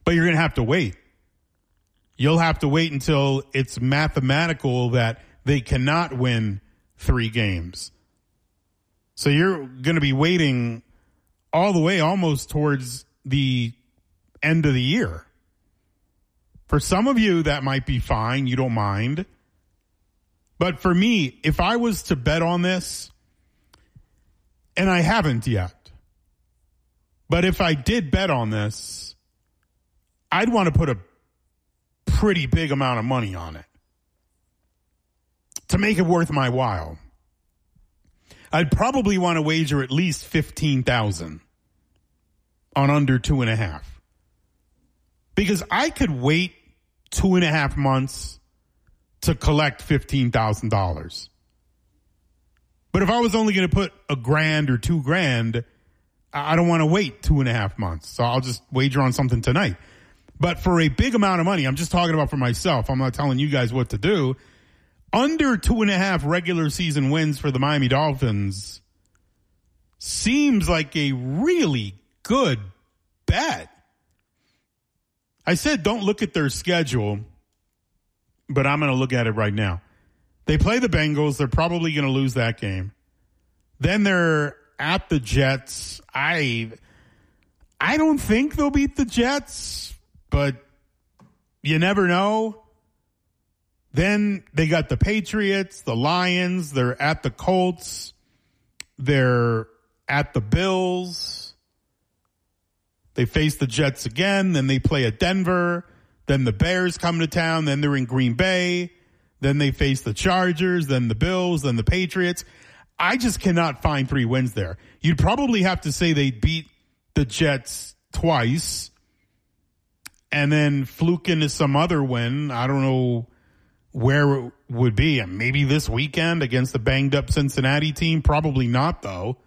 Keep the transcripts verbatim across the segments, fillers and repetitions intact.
But you're going to have to wait. You'll have to wait until it's mathematical that they cannot win three games. So you're going to be waiting all the way almost towards the end of the year. For some of you, that might be fine. You don't mind. But for me, if I was to bet on this, and I haven't yet, but if I did bet on this, I'd want to put a pretty big amount of money on it to make it worth my while. I'd probably want to wager at least fifteen thousand on under two and a half, because I could wait two and a half months to collect fifteen thousand dollars. But if I was only going to put a grand or two grand, I don't want to wait two and a half months. So I'll just wager on something tonight. But for a big amount of money, I'm just talking about for myself. I'm not telling you guys what to do. Under two and a half regular season wins for the Miami Dolphins seems like a really good bet. I said don't look at their schedule, but I'm going to look at it right now. They play the Bengals. They're probably going to lose that game. Then they're at the Jets. I, I don't think they'll beat the Jets, but you never know. Then they got the Patriots, the Lions. They're at the Colts. They're at the Bills. They face the Jets again. Then they play at Denver. Then the Bears come to town. Then they're in Green Bay. Then they face the Chargers. Then the Bills. Then the Patriots. I just cannot find three wins there. You'd probably have to say they beat the Jets twice and then fluke into some other win. I don't know where it would be. Maybe this weekend against the banged up Cincinnati team. Probably not, though.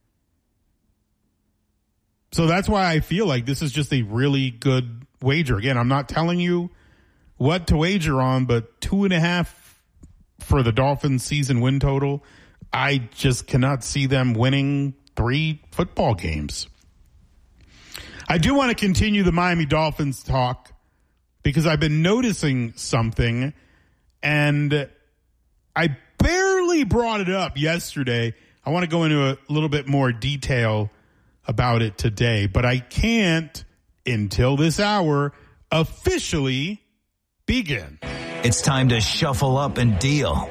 So that's why I feel like this is just a really good wager. Again, I'm not telling you what to wager on, but two and a half for the Dolphins season win total. I just cannot see them winning three football games. I do want to continue the Miami Dolphins talk because I've been noticing something, and I barely brought it up yesterday. I want to go into a little bit more detail about it today, but I can't until this hour officially begin. It's time to shuffle up and deal.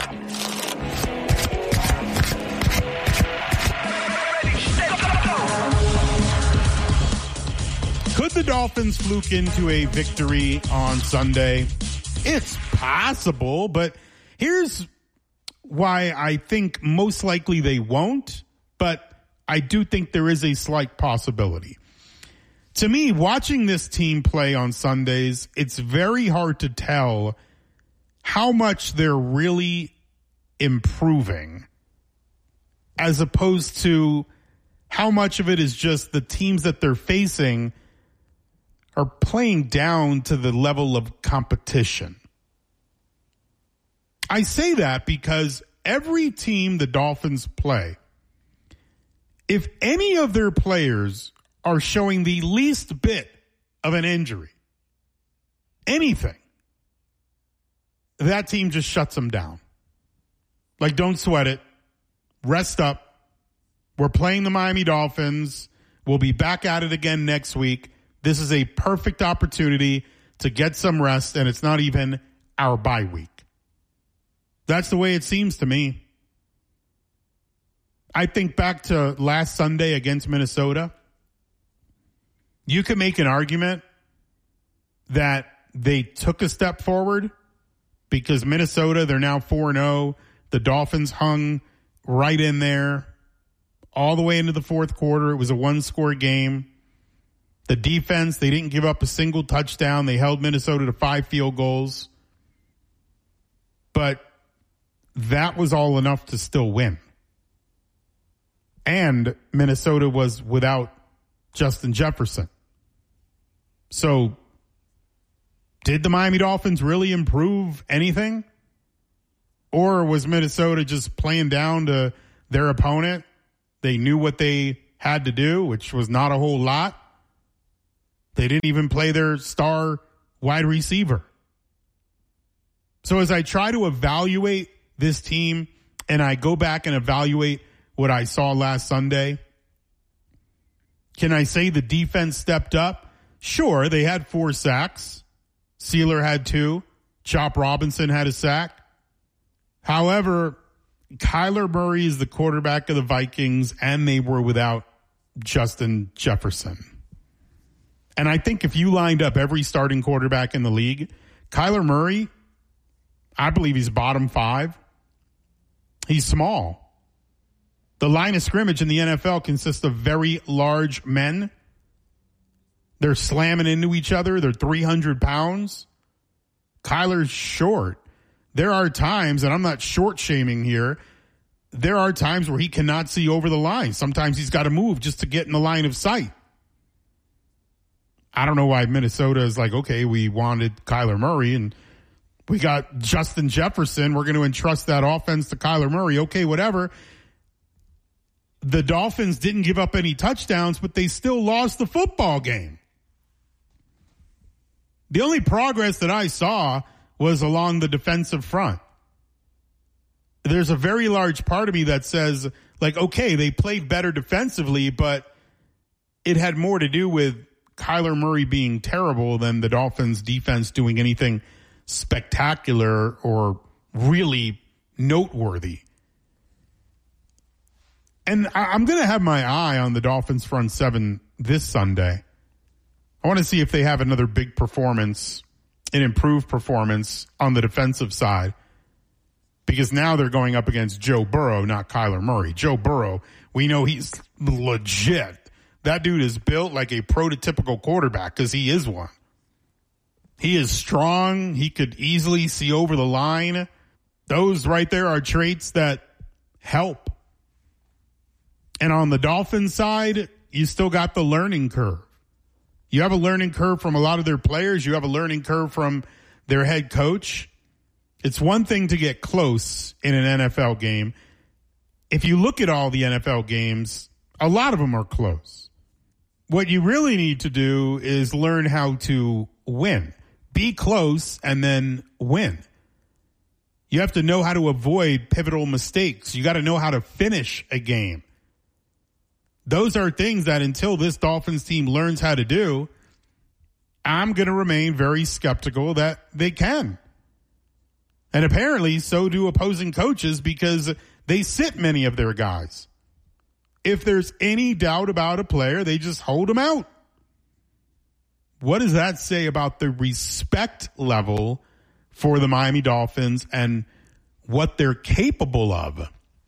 Could the Dolphins fluke into a victory on Sunday? It's possible, but here's why I think most likely they won't, but I do think there is a slight possibility. To me, watching this team play on Sundays, it's very hard to tell how much they're really improving as opposed to how much of it is just the teams that they're facing are playing down to the level of competition. I say that because every team the Dolphins play, if any of their players are showing the least bit of an injury, anything, that team just shuts them down. Like, don't sweat it. Rest up. We're playing the Miami Dolphins. We'll be back at it again next week. This is a perfect opportunity to get some rest, and it's not even our bye week. That's the way it seems to me. I think back to last Sunday against Minnesota. You can make an argument that they took a step forward because Minnesota, they're now four and oh. The Dolphins hung right in there all the way into the fourth quarter. It was a one-score game. The defense, they didn't give up a single touchdown. They held Minnesota to five field goals. But that was all enough to still win. And Minnesota was without Justin Jefferson. So, did the Miami Dolphins really improve anything? Or was Minnesota just playing down to their opponent? They knew what they had to do, which was not a whole lot. They didn't even play their star wide receiver. So as I try to evaluate this team and I go back and evaluate what I saw last Sunday, can I say the defense stepped up? Sure, they had four sacks. Sealer had two. Chop Robinson had a sack. However, Kyler Murray is the quarterback of the Vikings, and they were without Justin Jefferson. And I think if you lined up every starting quarterback in the league, Kyler Murray, I believe he's bottom five. He's small. The line of scrimmage in the N F L consists of very large men. They're slamming into each other. They're three hundred pounds. Kyler's short. There are times, and I'm not short shaming here, there are times where he cannot see over the line. Sometimes he's got to move just to get in the line of sight. I don't know why Minnesota is like, okay, we wanted Kyler Murray and we got Justin Jefferson. We're going to entrust that offense to Kyler Murray. Okay, whatever. The Dolphins didn't give up any touchdowns, but they still lost the football game. The only progress that I saw was along the defensive front. There's a very large part of me that says, like, okay, they played better defensively, but it had more to do with Kyler Murray being terrible than the Dolphins defense doing anything spectacular or really noteworthy. And I'm going to have my eye on the Dolphins front seven this Sunday. I want to see if they have another big performance, an improved performance on the defensive side. Because now they're going up against Joe Burrow, not Kyler Murray. Joe Burrow, we know he's legit. That dude is built like a prototypical quarterback because he is one. He is strong. He could easily see over the line. Those right there are traits that help. And on the Dolphins side, you still got the learning curve. You have a learning curve from a lot of their players. You have a learning curve from their head coach. It's one thing to get close in an N F L game. If you look at all the N F L games, a lot of them are close. What you really need to do is learn how to win. Be close and then win. You have to know how to avoid pivotal mistakes. You got to know how to finish a game. Those are things that until this Dolphins team learns how to do, I'm going to remain very skeptical that they can. And apparently so do opposing coaches because they sit many of their guys. If there's any doubt about a player, they just hold them out. What does that say about the respect level for the Miami Dolphins and what they're capable of?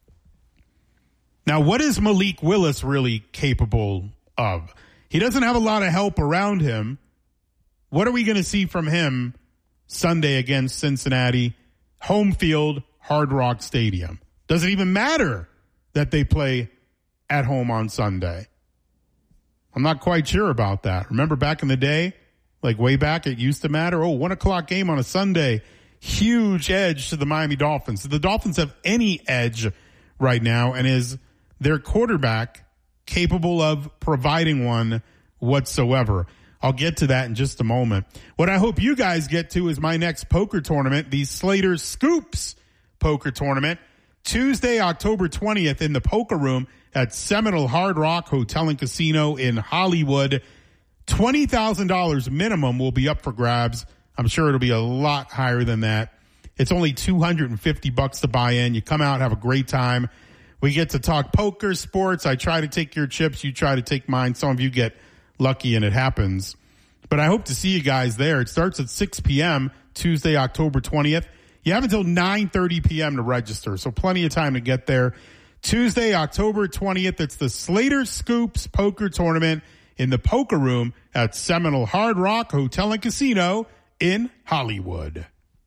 Now, what is Malik Willis really capable of? He doesn't have a lot of help around him. What are we going to see from him Sunday against Cincinnati? Home field, Hard Rock Stadium. Doesn't even matter that they play at home on Sunday. I'm not quite sure about that. Remember back in the day, like way back, it used to matter. Oh, one o'clock game on a Sunday. Huge edge to the Miami Dolphins. Do the Dolphins have any edge right now? And is their quarterback capable of providing one whatsoever? I'll get to that in just a moment. What I hope you guys get to is my next poker tournament, the Slater Scoops Poker Tournament, Tuesday, October twentieth in the Poker Room at Seminole Hard Rock Hotel and Casino in Hollywood. twenty thousand dollars minimum will be up for grabs. I'm sure it'll be a lot higher than that. It's only two hundred fifty bucks to buy in. You come out, have a great time. We get to talk poker, sports. I try to take your chips. You try to take mine. Some of you get lucky and it happens. But I hope to see you guys there. It starts at six p.m. Tuesday, October twentieth. You have until nine thirty p.m. to register, so plenty of time to get there. Tuesday, October twentieth, it's the Slater Scoops Poker Tournament in the Poker Room at Seminole Hard Rock Hotel and Casino in Hollywood.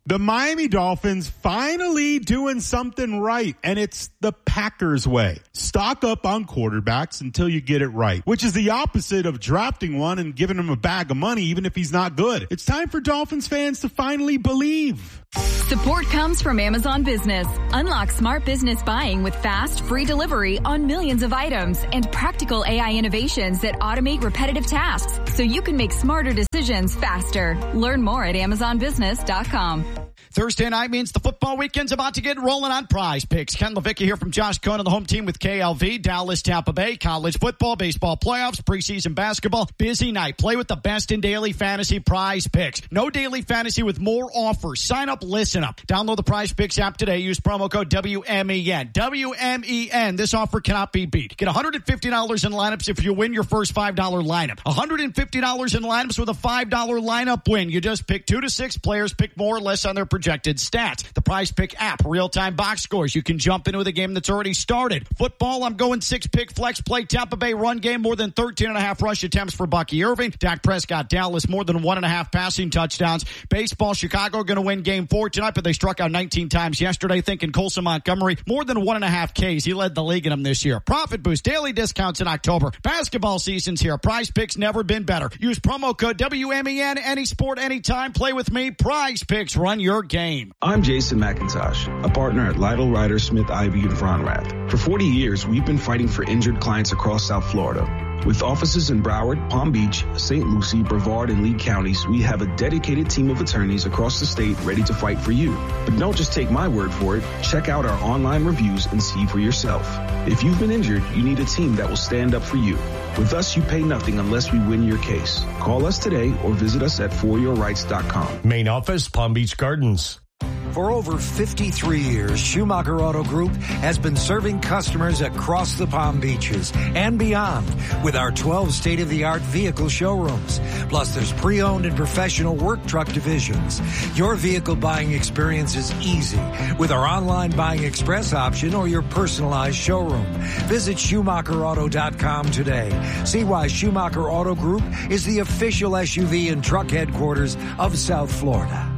The Miami Dolphins finally doing something right, and it's the Packers way. Stock up on quarterbacks until you get it right, which is the opposite of drafting one and giving him a bag of money even if he's not good. It's time for Dolphins fans to finally believe. Support comes from Amazon Business. Unlock smart business buying with fast, free delivery on millions of items and practical A I innovations that automate repetitive tasks so you can make smarter decisions faster. Learn more at amazon business dot com. Thursday night means the football weekend's about to get rolling on Prize Picks. Ken Levicki here from Josh Cohen, the home team with K L V, Dallas, Tampa Bay, college football, baseball playoffs, preseason basketball. Busy night. Play with the best in daily fantasy Prize Picks. No daily fantasy with more offers. Sign up, listen up. Download the Prize Picks app today. Use promo code W M E N. W M E N. This offer cannot be beat. Get one hundred fifty dollars in lineups if you win your first five dollar lineup. one hundred fifty dollars in lineups with a five dollar lineup win. You just pick two to six players, pick more or less on their projected stats. The Prize Pick app, real-time box scores. You can jump into the game that's already started. Football, I'm going six-pick flex play. Tampa Bay run game, more than thirteen and a half rush attempts for Bucky Irving. Dak Prescott, Dallas, more than one and a half passing touchdowns. Baseball, Chicago going to win game four tonight, but they struck out nineteen times yesterday. Thinking Colson Montgomery, more than one and a half Ks. He led the league in them this year. Profit boost, daily discounts in October. Basketball season's here. Prize Picks never been better. Use promo code W M E N, any sport, anytime. Play with me. Prize Picks, run your game. I'm Jason McIntosh, a partner at Lytle, Ryder, Smith, Ivy, and Fronrath. For forty years, we've been fighting for injured clients across South Florida. With offices in Broward, Palm Beach, Saint Lucie, Brevard, and Lee counties, we have a dedicated team of attorneys across the state ready to fight for you. But don't just take my word for it. Check out our online reviews and see for yourself. If you've been injured, you need a team that will stand up for you. With us, you pay nothing unless we win your case. Call us today or visit us at for your rights dot com. Main office, Palm Beach Gardens. For over fifty-three years, Schumacher Auto Group has been serving customers across the Palm Beaches and beyond with our twelve state-of-the-art vehicle showrooms. Plus, there's pre-owned and professional work truck divisions. Your vehicle buying experience is easy with our online buying express option or your personalized showroom. Visit Schumacher Auto dot com today. See why Schumacher Auto Group is the official S U V and truck headquarters of South Florida.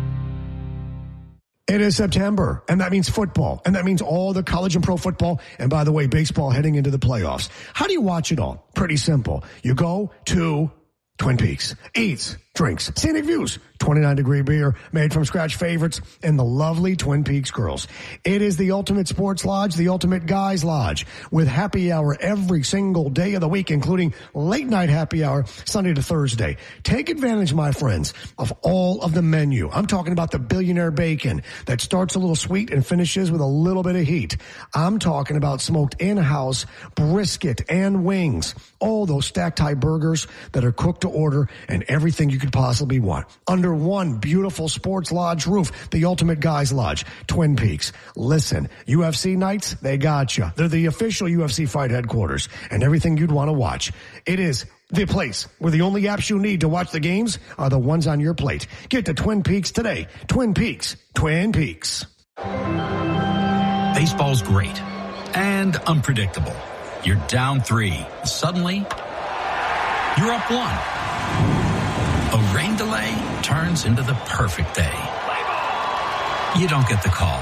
It is September, and that means football, and that means all the college and pro football, and by the way, baseball heading into the playoffs. How do you watch it all? Pretty simple. You go to Twin Peaks, eats, drinks, scenic views, twenty-nine degree beer, made from scratch favorites, and the lovely Twin Peaks girls. It is the ultimate sports lodge, the ultimate guys lodge, with happy hour every single day of the week, including late night happy hour, Sunday to Thursday. Take advantage, my friends, of all of the menu. I'm talking about the billionaire bacon that starts a little sweet and finishes with a little bit of heat. I'm talking about smoked in-house brisket and wings. All those stacked high burgers that are cooked to order and everything you could possibly want. Under one beautiful sports lodge roof, the ultimate guys lodge, Twin Peaks. Listen, U F C nights, they got you. They're the official U F C fight headquarters and everything you'd want to watch. It is the place where the only apps you need to watch the games are the ones on your plate. Get to Twin Peaks today. Twin Peaks. Twin Peaks. Baseball's great and unpredictable. You're down three. Suddenly, you're up one. A rain delay turns into the perfect day. You don't get the call.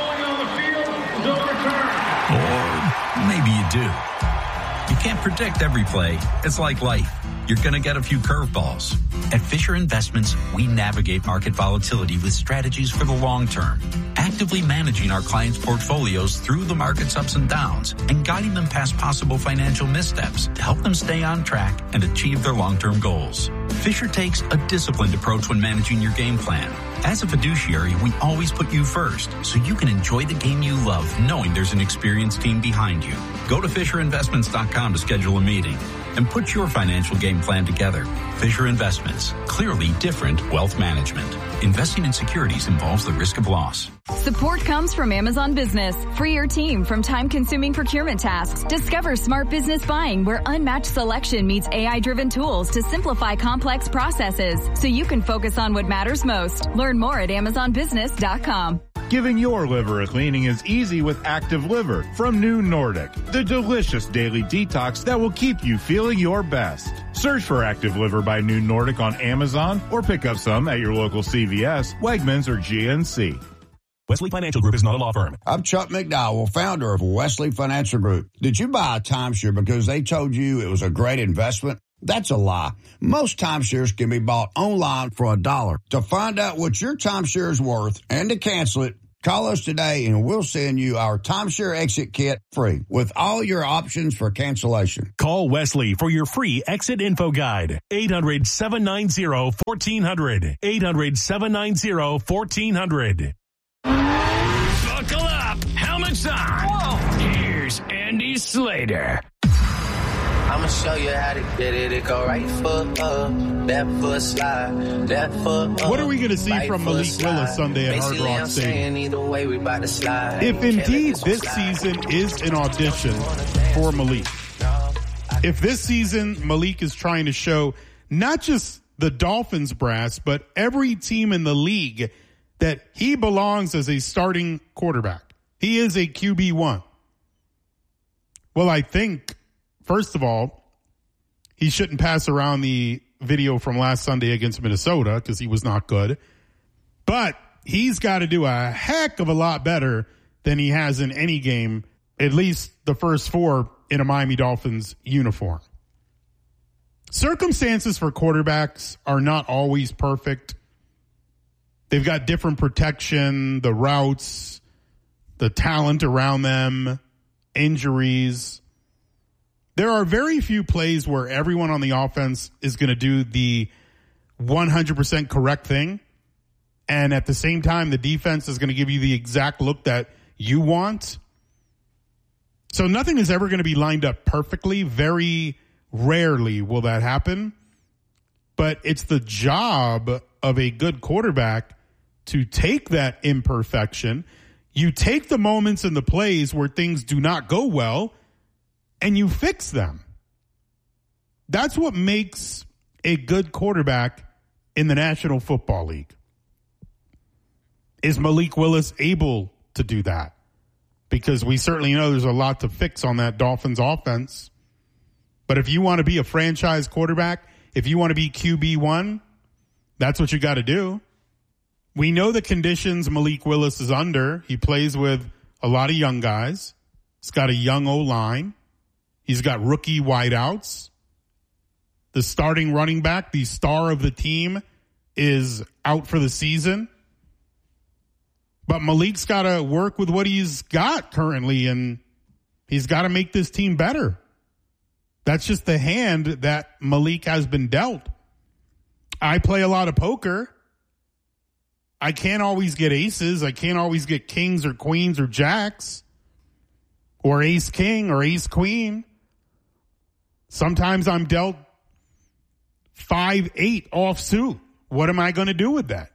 Or maybe you do. You can't predict every play. It's like life. You're going to get a few curveballs. At Fisher Investments, we navigate market volatility with strategies for the long term, actively managing our clients' portfolios through the market's ups and downs and guiding them past possible financial missteps to help them stay on track and achieve their long-term goals. Fisher takes a disciplined approach when managing your game plan. As a fiduciary, we always put you first, so you can enjoy the game you love, knowing there's an experienced team behind you. Go to Fisher Investments dot com to schedule a meeting and put your financial game plan together. Fisher Investments, clearly different wealth management. Investing in securities involves the risk of loss. Support comes from Amazon Business. Free your team from time-consuming procurement tasks. Discover smart business buying where unmatched selection meets A I-driven tools to simplify complex processes so you can focus on what matters most. Learn more at amazon business dot com. Giving your liver a cleaning is easy with Active Liver from New Nordic, the delicious daily detox that will keep you feeling your best. Search for Active Liver by New Nordic on Amazon or pick up some at your local C V S, Wegmans, or G N C. Wesley Financial Group is not a law firm. I'm Chuck McDowell, founder of Wesley Financial Group. Did you buy a timeshare because they told you it was a great investment? That's a lie. Most timeshares can be bought online for a dollar. To find out what your timeshare is worth and to cancel it, call us today and we'll send you our timeshare exit kit free with all your options for cancellation. Call Wesley for your free exit info guide. eight hundred, seven nine zero, one four zero zero. eight hundred, seven nine zero, one four zero zero. Buckle up. Helmets on. Whoa. Here's Andy Slater. I'ma show you how to get it. It go right foot up, left foot slide, left foot up. What are we going to see right from Malik slide. Willis Sunday at Hard Rock Stadium? Either way, we about to slide. If indeed this season is an audition for Malik, if this season Malik is trying to show not just the Dolphins brass, but every team in the league that he belongs as a starting quarterback. He is a Q B one. Well, I think, first of all, he shouldn't pass around the video from last Sunday against Minnesota because he was not good. But he's got to do a heck of a lot better than he has in any game, at least the first four in a Miami Dolphins uniform. Circumstances for quarterbacks are not always perfect. They've got different protection, the routes, the talent around them, injuries. There are very few plays where everyone on the offense is going to do the one hundred percent correct thing. And at the same time, the defense is going to give you the exact look that you want. So nothing is ever going to be lined up perfectly. Very rarely will that happen. But it's the job of a good quarterback to take that imperfection. You take the moments in the plays where things do not go well and you fix them. That's what makes a good quarterback in the National Football League. Is Malik Willis able to do that? Because we certainly know there's a lot to fix on that Dolphins offense. But if you want to be a franchise quarterback, if you want to be Q B one, that's what you got to do. We know the conditions Malik Willis is under. He plays with a lot of young guys. He's got a young O-line. He's got rookie wideouts. The starting running back, the star of the team, is out for the season. But Malik's got to work with what he's got currently, and he's got to make this team better. That's just the hand that Malik has been dealt. I play a lot of poker. I can't always get aces. I can't always get kings or queens or jacks or ace king or ace queen. Sometimes I'm dealt five eight offsuit. What am I going to do with that?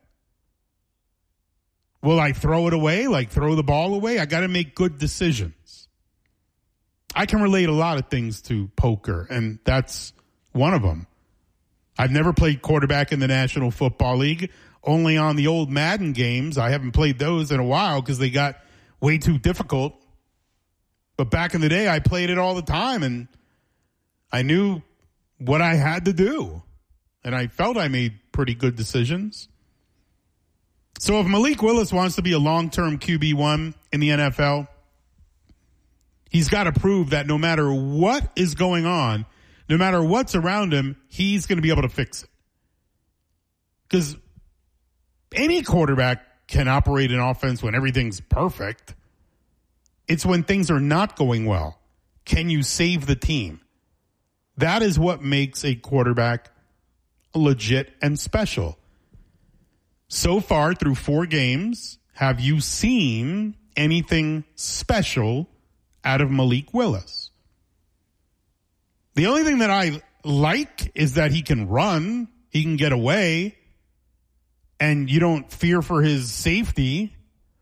Will I throw it away, like throw the ball away? I got to make good decisions. I can relate a lot of things to poker, and that's one of them. I've never played quarterback in the National Football League, only on the old Madden games. I haven't played those in a while because they got way too difficult. But back in the day, I played it all the time, and I knew what I had to do. And I felt I made pretty good decisions. So if Malik Willis wants to be a long-term Q B one in the N F L, he's got to prove that no matter what is going on, no matter what's around him, he's going to be able to fix it. Because any quarterback can operate an offense when everything's perfect. It's when things are not going well. Can you save the team? That is what makes a quarterback legit and special. So far, through four games, have you seen anything special out of Malik Willis? The only thing that I like is that he can run, he can get away, and you don't fear for his safety.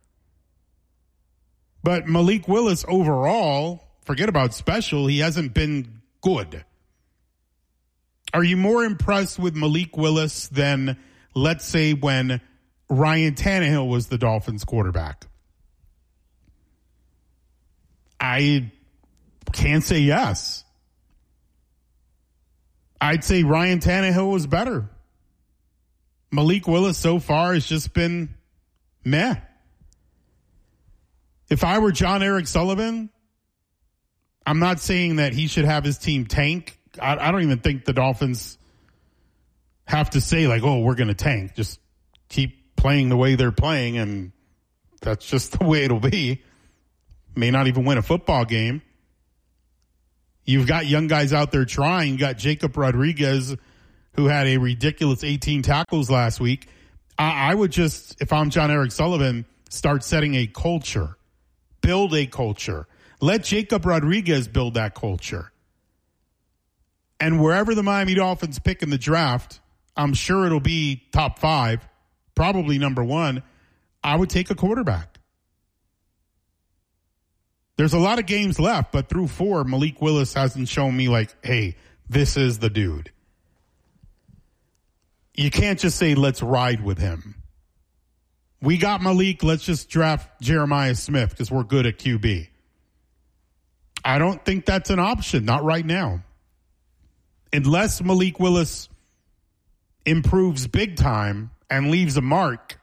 But Malik Willis overall, forget about special, he hasn't been good. Are you more impressed with Malik Willis than, let's say, when Ryan Tannehill was the Dolphins quarterback? I can't say yes. I'd say Ryan Tannehill was better. Malik Willis so far has just been meh. If I were John Eric Sullivan, I'm not saying that he should have his team tank. I, I don't even think the Dolphins have to say like, oh, we're going to tank. Just keep playing the way they're playing, and that's just the way it'll be. May not even win a football game. You've got young guys out there trying. You got Jacob Rodriguez, who had a ridiculous eighteen tackles last week. I, I would just, if I'm John Eric Sullivan, start setting a culture. Build a culture. Let Jacob Rodriguez build that culture. And wherever the Miami Dolphins pick in the draft, I'm sure it'll be top five, probably number one. I would take a quarterback. There's a lot of games left, but through four, Malik Willis hasn't shown me like, hey, this is the dude. You can't just say, let's ride with him. We got Malik, let's just draft Jeremiah Smith because we're good at Q B. I don't think that's an option, not right now. Unless Malik Willis improves big time and leaves a mark,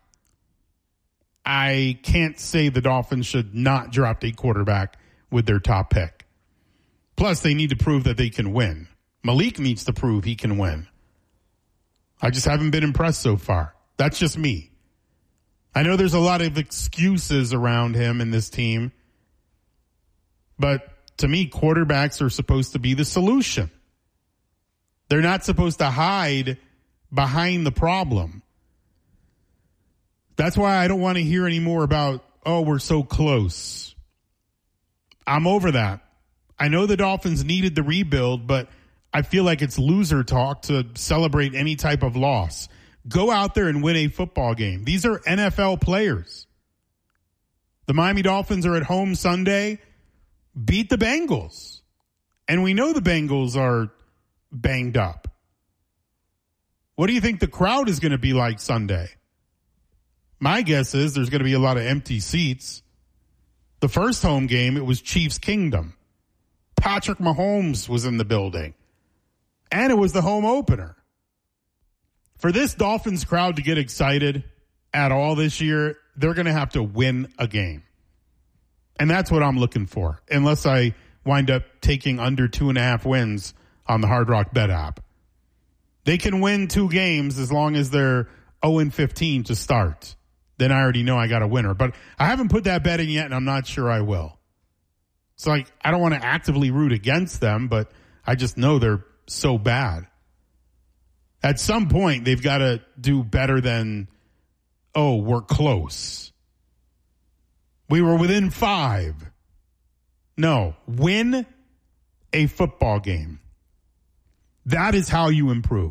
I can't say the Dolphins should not draft a quarterback with their top pick. Plus, they need to prove that they can win. Malik needs to prove he can win. I just haven't been impressed so far. That's just me. I know there's a lot of excuses around him and this team, but to me, quarterbacks are supposed to be the solution. They're not supposed to hide behind the problem. That's why I don't want to hear any more about, oh, we're so close. I'm over that. I know the Dolphins needed the rebuild, but I feel like it's loser talk to celebrate any type of loss. Go out there and win a football game. These are N F L players. The Miami Dolphins are at home Sunday. Beat the Bengals. And we know the Bengals are banged up. What do you think the crowd is going to be like Sunday? My guess is there's going to be a lot of empty seats. The first home game, it was Chiefs Kingdom. Patrick Mahomes was in the building. And it was the home opener. For this Dolphins crowd to get excited at all this year, they're going to have to win a game. And that's what I'm looking for, unless I wind up taking under two and a half wins on the Hard Rock Bet app. They can win two games as long as they're oh and fifteen to start. Then I already know I got a winner. But I haven't put that bet in yet, and I'm not sure I will. So, like, I don't want to actively root against them, but I just know they're so bad. At some point, they've got to do better than, oh, we're close. We were within five. No, win a football game. That is how you improve.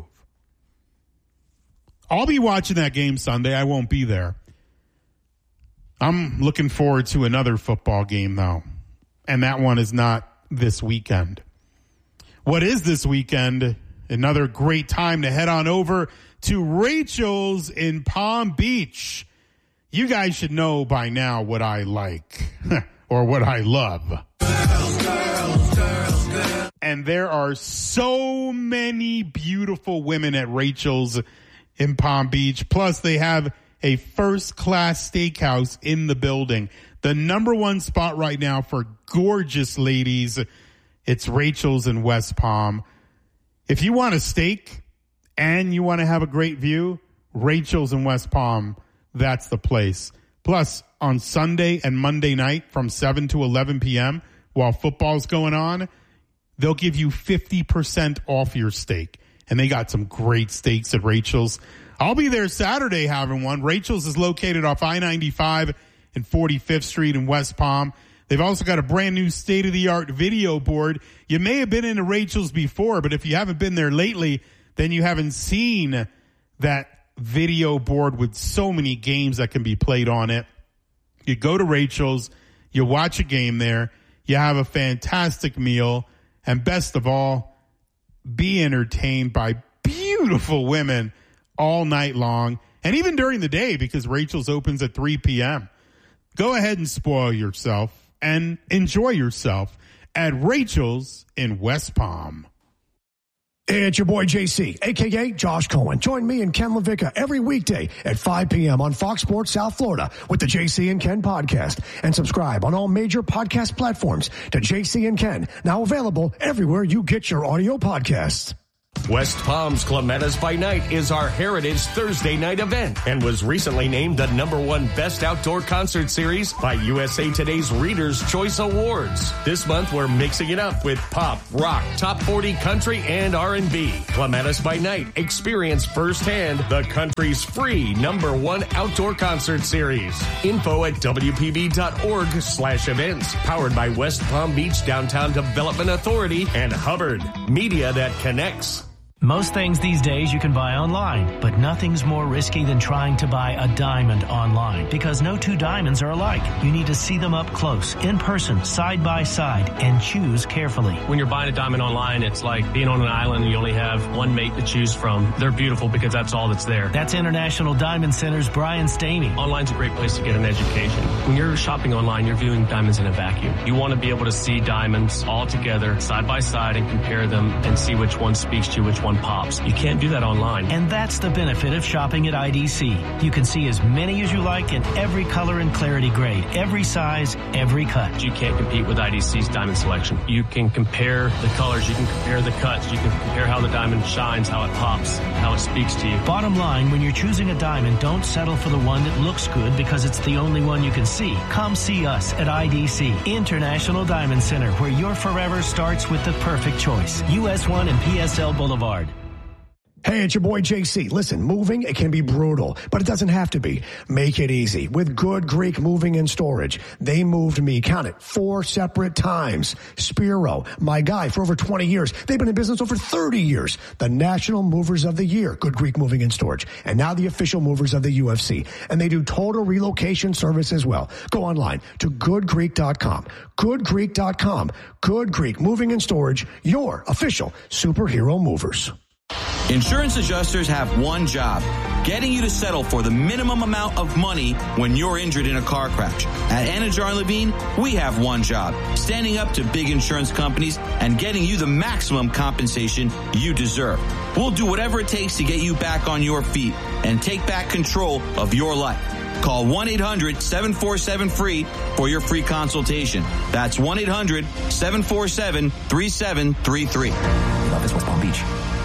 I'll be watching that game Sunday. I won't be there. I'm looking forward to another football game, though. And that one is not this weekend. What is this weekend? Another great time to head on over to Rachel's in Palm Beach. You guys should know by now what I like or what I love. Girls, girls, girls, girls. And there are so many beautiful women at Rachel's in Palm Beach. Plus, they have a first-class steakhouse in the building. The number one spot right now for gorgeous ladies, it's Rachel's in West Palm. If you want a steak and you want to have a great view, Rachel's in West Palm, that's the place. Plus, on Sunday and Monday night from seven to eleven p.m., while football's going on, they'll give you fifty percent off your steak. And they got some great steaks at Rachel's. I'll be there Saturday having one. Rachel's is located off I ninety-five and forty-fifth Street in West Palm. They've also got a brand new state-of-the-art video board. You may have been into Rachel's before, but if you haven't been there lately, then you haven't seen that video board with so many games that can be played on it. You go to Rachel's, you watch a game there, you have a fantastic meal, and best of all, be entertained by beautiful women all night long, and even during the day because Rachel's opens at three p.m. Go ahead and spoil yourself and enjoy yourself at Rachel's in West Palm. Hey, it's your boy J C, a k a. Josh Cohen. Join me and Ken LaVicka every weekday at five p.m. on Fox Sports South Florida with the J C and Ken podcast. And subscribe on all major podcast platforms to J C and Ken, now available everywhere you get your audio podcasts. West Palm's Clematis by Night is our Heritage Thursday night event and was recently named the number one best outdoor concert series by U S A Today's Reader's Choice Awards. This month, we're mixing it up with pop, rock, top forty country, and R and B. Clematis by Night. Experience firsthand the country's free number one outdoor concert series. Info at W P B dot org slash events. Powered by West Palm Beach Downtown Development Authority and Hubbard. Media that connects. Most things these days you can buy online, but nothing's more risky than trying to buy a diamond online because no two diamonds are alike. You need to see them up close, in person, side by side, and choose carefully. When you're buying a diamond online, it's like being on an island and you only have one mate to choose from. They're beautiful because that's all that's there. That's International Diamond Center's Brian Stamey. Online's a great place to get an education. When you're shopping online, you're viewing diamonds in a vacuum. You want to be able to see diamonds all together, side by side, and compare them and see which one speaks to you, which one pops. You can't do that online. And that's the benefit of shopping at I D C. You can see as many as you like in every color and clarity grade, every size, every cut. You can't compete with I D C's diamond selection. You can compare the colors, you can compare the cuts, you can compare how the diamond shines, how it pops, how it speaks to you. Bottom line, when you're choosing a diamond, don't settle for the one that looks good because it's the only one you can see. Come see us at I D C, International Diamond Center, where your forever starts with the perfect choice. U S one and P S L Boulevard. Hey, it's your boy J C. Listen, moving, it can be brutal, but it doesn't have to be. Make it easy with Good Greek Moving and Storage. They moved me, count it, four separate times. Spiro, my guy for over twenty years. They've been in business over thirty years. The National Movers of the Year, Good Greek Moving and Storage. And now the official movers of the U F C. And they do total relocation service as well. Go online to good greek dot com. good greek dot com. Good Greek Moving and Storage, your official superhero movers. Insurance adjusters have one job, getting you to settle for the minimum amount of money when you're injured in a car crash. At Anajar and Levine, we have one job, standing up to big insurance companies and getting you the maximum compensation you deserve. We'll do whatever it takes to get you back on your feet and take back control of your life. Call one eight hundred seven four seven free for your free consultation. That's one eight hundred seven four seven three seven three three. Love is West Palm Beach.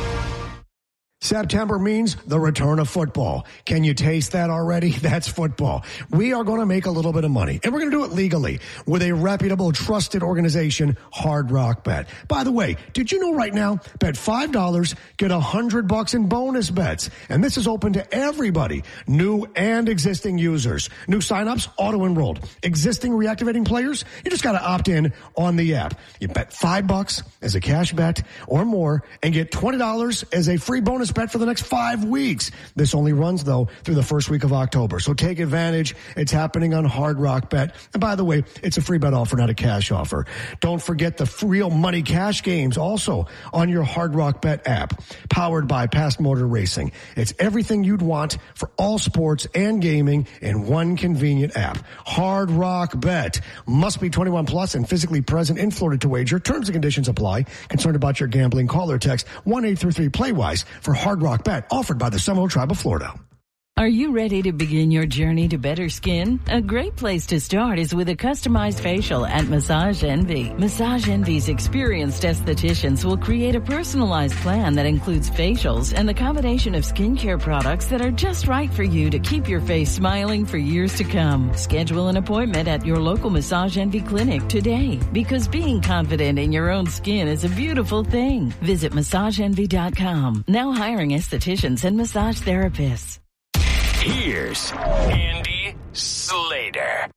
September means the return of football. Can you taste that already? That's football. We are going to make a little bit of money, and we're going to do it legally with a reputable, trusted organization, Hard Rock Bet. By the way, did you know right now, bet five dollars, get one hundred bucks in bonus bets. And this is open to everybody, new and existing users. New signups, auto-enrolled. Existing reactivating players, you just got to opt in on the app. You bet five bucks as a cash bet or more and get twenty dollars as a free bonus bet for the next five weeks. This only runs, though, through the first week of October. So take advantage. It's happening on Hard Rock Bet. And by the way, it's a free bet offer, not a cash offer. Don't forget the real money cash games also on your Hard Rock Bet app, powered by Past Motor Racing. It's everything you'd want for all sports and gaming in one convenient app. Hard Rock Bet. Must be twenty-one plus and physically present in Florida to wager. Terms and conditions apply. Concerned about your gambling? Call or text one eight three three play wise for Hard Rock Bet, offered by the Seminole Tribe of Florida. Are you ready to begin your journey to better skin? A great place to start is with a customized facial at Massage Envy. Massage Envy's experienced estheticians will create a personalized plan that includes facials and the combination of skincare products that are just right for you to keep your face smiling for years to come. Schedule an appointment at your local Massage Envy clinic today, because being confident in your own skin is a beautiful thing. Visit massage envy dot com. Now hiring estheticians and massage therapists. Here's Andy Slater.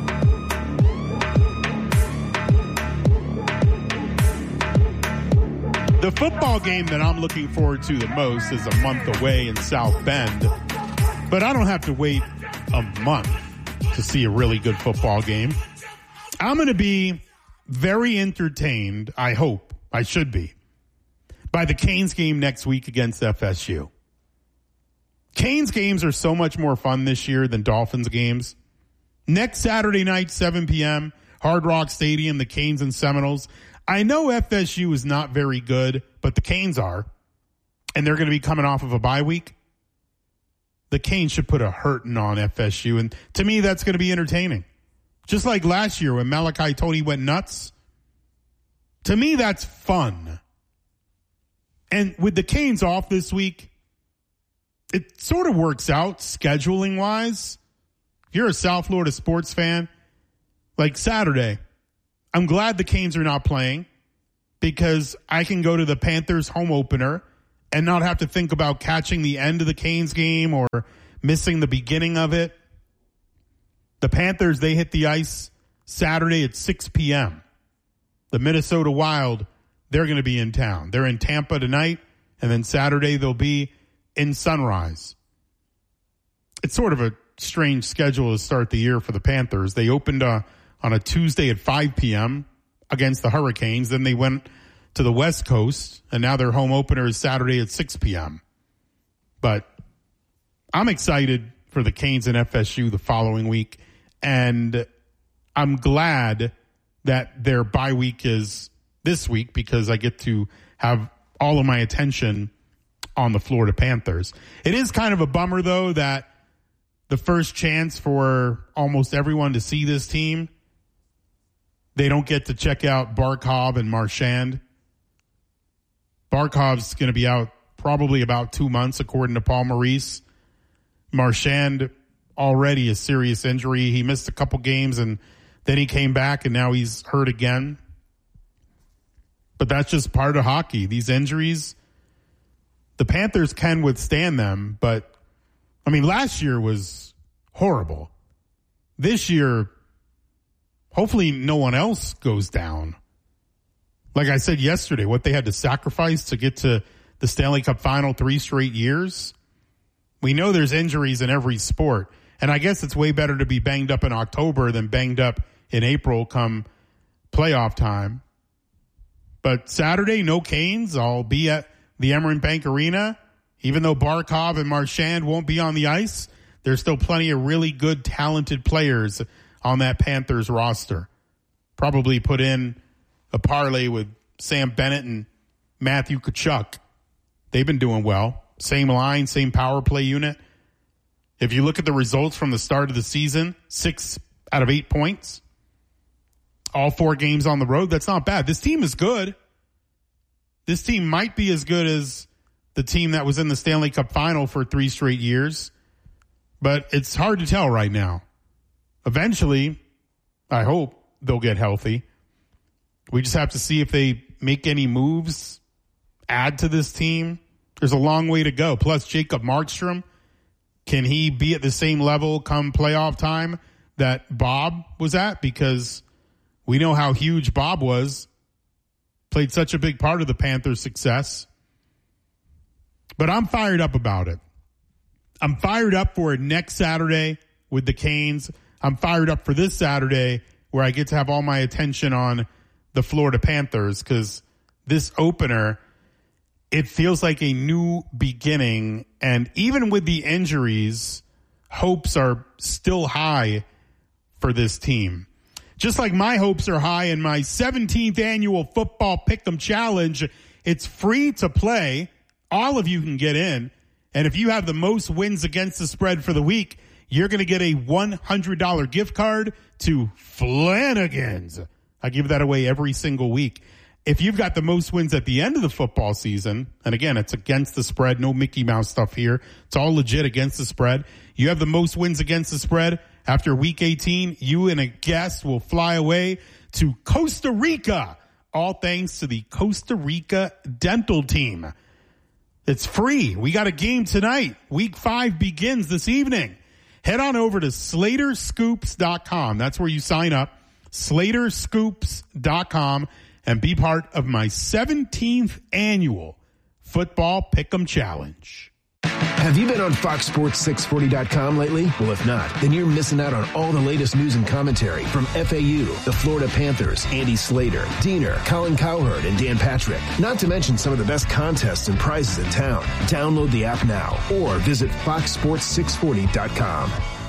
The football game that I'm looking forward to the most is a month away in South Bend. But I don't have to wait a month to see a really good football game. I'm going to be very entertained, I hope, I should be, by the Canes game next week against F S U. Canes games are so much more fun this year than Dolphins games. Next Saturday night, seven p.m., Hard Rock Stadium, the Canes and Seminoles. I know F S U is not very good, but the Canes are, and they're going to be coming off of a bye week. The Canes should put a hurting on F S U, and to me, that's going to be entertaining. Just like last year when Malachi Tony went nuts. To me, that's fun. And with the Canes off this week, it sort of works out scheduling-wise. If you're a South Florida sports fan, like Saturday, I'm glad the Canes are not playing because I can go to the Panthers home opener and not have to think about catching the end of the Canes game or missing the beginning of it. The Panthers, they hit the ice Saturday at six p.m. The Minnesota Wild, they're going to be in town. They're in Tampa tonight, and then Saturday they'll be in Sunrise. It's sort of a strange schedule to start the year for the Panthers. They opened uh, on a Tuesday at five p.m. against the Hurricanes. Then they went to the West Coast, and now their home opener is Saturday at six p.m. But I'm excited for the Canes and F S U the following week, and I'm glad that their bye week is this week because I get to have all of my attention on the Florida Panthers. It is kind of a bummer, though, that the first chance for almost everyone to see this team, they don't get to check out Barkov and Marchand. Barkov's going to be out probably about two months, according to Paul Maurice. Marchand, already a serious injury. He missed a couple games, and then he came back, and now he's hurt again. But that's just part of hockey. These injuries, the Panthers can withstand them, but, I mean, last year was horrible. This year, hopefully no one else goes down. Like I said yesterday, what they had to sacrifice to get to the Stanley Cup final three straight years. We know there's injuries in every sport, and I guess it's way better to be banged up in October than banged up in April come playoff time. But Saturday, no Canes. I'll be at the Emeren Bank Arena. Even though Barkov and Marchand won't be on the ice, there's still plenty of really good, talented players on that Panthers roster. Probably put in a parlay with Sam Bennett and Matthew Tkachuk. They've been doing well. Same line, same power play unit. If you look at the results from the start of the season, six out of eight points. All four games on the road. That's not bad. This team is good. This team might be as good as the team that was in the Stanley Cup final for three straight years. But it's hard to tell right now. Eventually, I hope they'll get healthy. We just have to see if they make any moves, add to this team. There's a long way to go. Plus, Jacob Markstrom, can he be at the same level come playoff time that Bob was at? Because we know how huge Bob was. Played such a big part of the Panthers' success. But I'm fired up about it. I'm fired up for it next Saturday with the Canes. I'm fired up for this Saturday where I get to have all my attention on the Florida Panthers because this opener, it feels like a new beginning. And even with the injuries, hopes are still high for this team. Just like my hopes are high in my seventeenth annual Football Pick'em Challenge. It's free to play. All of you can get in. And if you have the most wins against the spread for the week, you're going to get a one hundred dollars gift card to Flanagan's. I give that away every single week. If you've got the most wins at the end of the football season, and again, it's against the spread, no Mickey Mouse stuff here. It's all legit against the spread. You have the most wins against the spread. After week eighteen, you and a guest will fly away to Costa Rica, all thanks to the Costa Rica dental team. It's free. We got a game tonight. Week five begins this evening. Head on over to Slater Scoops dot com. That's where you sign up. Slater Scoops dot com and be part of my seventeenth annual Football Pick'em Challenge. Have you been on Fox Sports six forty dot com lately? Well, if not, then you're missing out on all the latest news and commentary from F A U, the Florida Panthers, Andy Slater, Diener, Colin Cowherd, and Dan Patrick. Not to mention some of the best contests and prizes in town. Download the app now or visit Fox Sports six forty dot com.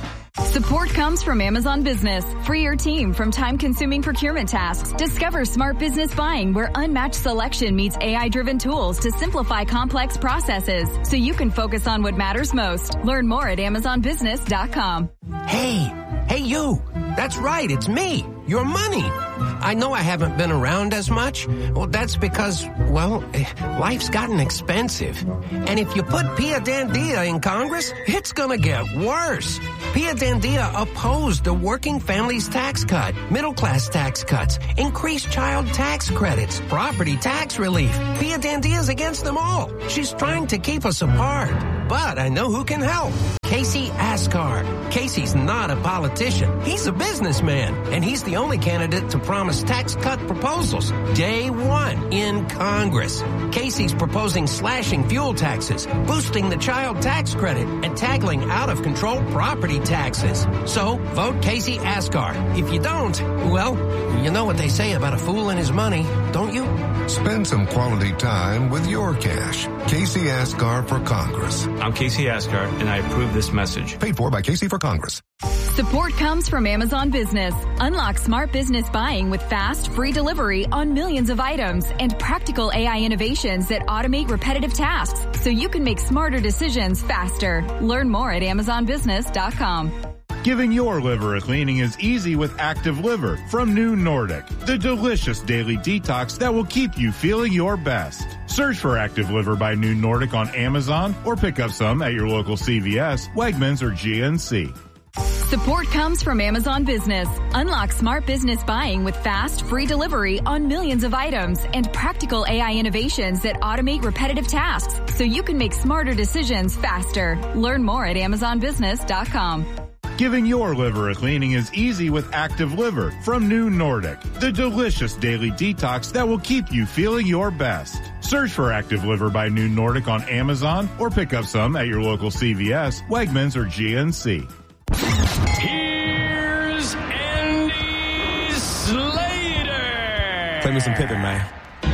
Support comes from Amazon Business. Free your team from time-consuming procurement tasks. Discover smart business buying where unmatched selection meets A I-driven tools to simplify complex processes so you can focus on what matters most. Learn more at amazon business dot com. Hey, hey you. That's right, it's me, your money. I know I haven't been around as much. Well, that's because, well, life's gotten expensive. And if you put Pia Dandia in Congress, it's gonna get worse. Pia Dandia opposed the working families tax cut, middle class tax cuts, increased child tax credits, property tax relief. Pia Dandia's against them all. She's trying to keep us apart. But I know who can help. Casey Ascar. Casey's not a politician. He's a businessman. And he's the only candidate to promise tax cut proposals day one in Congress. Casey's proposing slashing fuel taxes, boosting the child tax credit, and tackling out-of-control property taxes. So, vote Casey Ascar. If you don't, well, you know what they say about a fool and his money, don't you? Spend some quality time with your cash. Casey Ascar for Congress. I'm Casey Ascar, and I approve this message. Paid for by Casey for Congress. Support comes from Amazon Business. Unlock smart business buying with fast, free delivery on millions of items and practical A I innovations that automate repetitive tasks so you can make smarter decisions faster. Learn more at amazon business dot com. Giving your liver a cleaning is easy with Active Liver from New Nordic, the delicious daily detox that will keep you feeling your best. Search for Active Liver by New Nordic on Amazon or pick up some at your local C V S, Wegmans, or G N C. Support comes from Amazon Business. Unlock smart business buying with fast, free delivery on millions of items and practical A I innovations that automate repetitive tasks so you can make smarter decisions faster. Learn more at amazon business dot com. Giving your liver a cleaning is easy with Active Liver from New Nordic, the delicious daily detox that will keep you feeling your best. Search for Active Liver by New Nordic on Amazon or pick up some at your local C V S, Wegmans, or G N C. Here's Andy Slater. Play me some Pippin, man.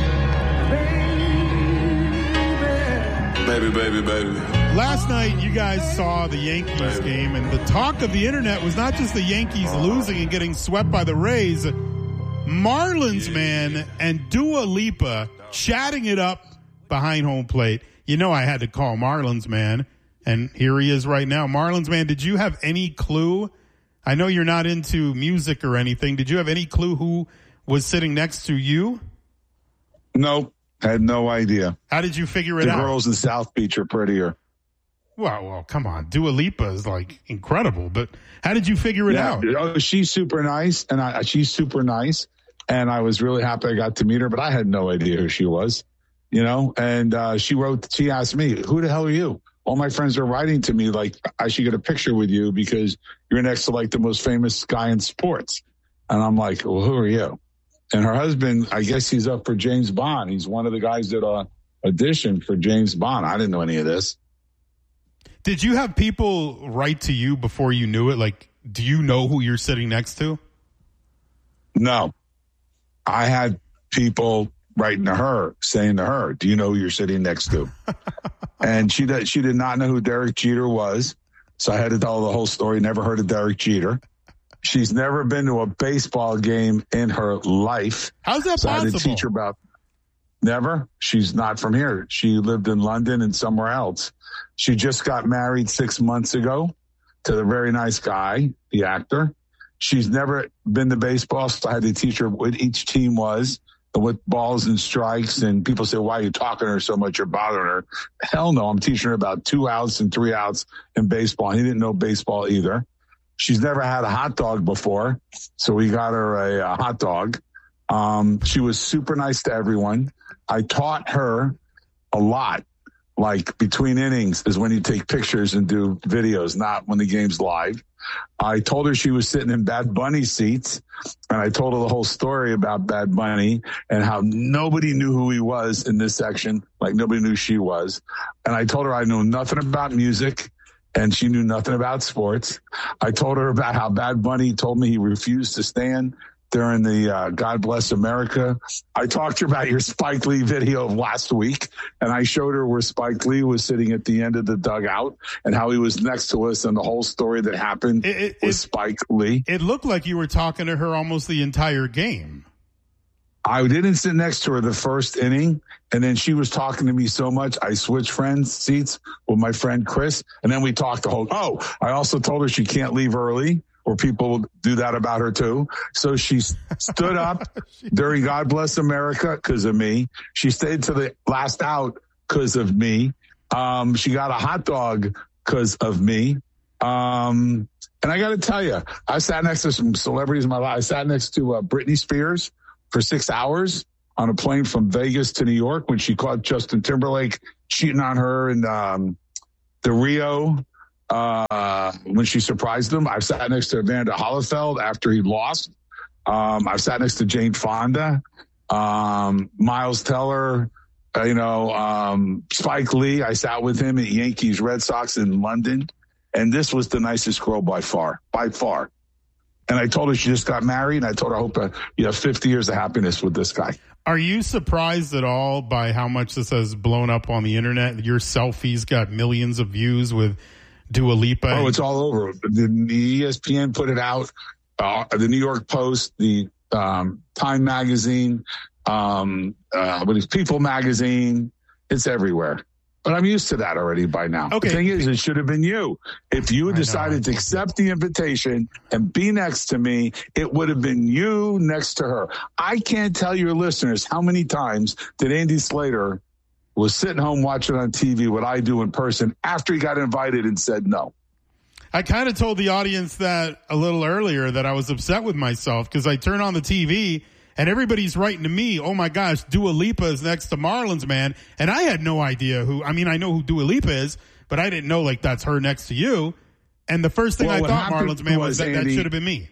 Baby, baby, baby. Last night, you guys saw the Yankees baby. game, and the talk of the internet was not just the Yankees oh. losing and getting swept by the Rays. Marlins, yeah. man, and Dua Lipa chatting it up behind home plate. You know I had to call Marlins, man. And here he is right now. Marlins, man, did you have any clue? I know you're not into music or anything. Did you have any clue who was sitting next to you? Nope. Had no idea. How did you figure it the out? The girls in South Beach are prettier. Well, well, come on. Dua Lipa is, like, incredible. But how did you figure it yeah. out? Oh, she's super nice, and I, she's super nice. And I was really happy I got to meet her, but I had no idea who she was, you know. And uh, she wrote, she asked me, who the hell are you? All my friends are writing to me like, I should get a picture with you because you're next to like the most famous guy in sports. And I'm like, well, who are you? And her husband, I guess he's up for James Bond. He's one of the guys that uh, auditioned for James Bond. I didn't know any of this. Did you have people write to you before you knew it? Like, do you know who you're sitting next to? No. I had people writing to her, saying to her, do you know who you're sitting next to? And she did, she did not know who Derek Jeter was. So I had to tell the whole story. Never heard of Derek Jeter. She's never been to a baseball game in her life. How's that so possible? I had to teach her about never. She's not from here. She lived in London and somewhere else. She just got married six months ago to the very nice guy, the actor. She's never been to baseball, so I had to teach her what each team was, with balls and strikes, and people say, why are you talking to her so much? You're bothering her. Hell no, I'm teaching her about two outs and three outs in baseball. He didn't know baseball either. She's never had a hot dog before, so we got her a, a hot dog. Um, she was super nice to everyone. I taught her a lot. Like between innings is when you take pictures and do videos, not when the game's live. I told her she was sitting in Bad Bunny seats, and I told her the whole story about Bad Bunny and how nobody knew who he was in this section, like nobody knew she was. And I told her I knew nothing about music, and she knew nothing about sports. I told her about how Bad Bunny told me he refused to stand during the uh, God Bless America. I talked to her about your Spike Lee video of last week, and I showed her where Spike Lee was sitting at the end of the dugout and how he was next to us and the whole story that happened it, it, with it, Spike Lee. It looked like you were talking to her almost the entire game. I didn't sit next to her the first inning, and then she was talking to me so much, I switched friends seats with my friend Chris, and then we talked the whole, oh, I also told her she can't leave early, or people will do that about her too. So she stood up during God Bless America because of me. She stayed to the last out because of me. Um, she got a hot dog because of me. Um, and I got to tell you, I sat next to some celebrities in my life. I sat next to uh, Britney Spears for six hours on a plane from Vegas to New York when she caught Justin Timberlake cheating on her in um, the Rio uh, when she surprised him. I've sat next to Evander Holyfield after he lost. Um, I've sat next to Jane Fonda, um, Miles Teller, uh, you know, um, Spike Lee. I sat with him at Yankees Red Sox in London. And this was the nicest girl by far, by far. And I told her she just got married, and I told her I hope uh, you have fifty years of happiness with this guy. Are you surprised at all by how much this has blown up on the internet? Your selfies got millions of views with Dua Lipa. Oh, it's all over. The, the E S P N put it out. Uh, the New York Post, the um, Time Magazine, um, uh, what is People Magazine. It's everywhere. But I'm used to that already by now. Okay. The thing is, it should have been you. If you had decided to accept the invitation and be next to me, it would have been you next to her. I can't tell your listeners how many times that Andy Slater was sitting home watching on T V what I do in person after he got invited and said no. I kind of told the audience that a little earlier, that I was upset with myself because I turned on the T V and everybody's writing to me, oh my gosh, Dua Lipa is next to Marlins Man. And I had no idea who, I mean, I know who Dua Lipa is, but I didn't know like that's her next to you. And the first thing well, I thought Marlins Man was, was that, Andy, that should have been me.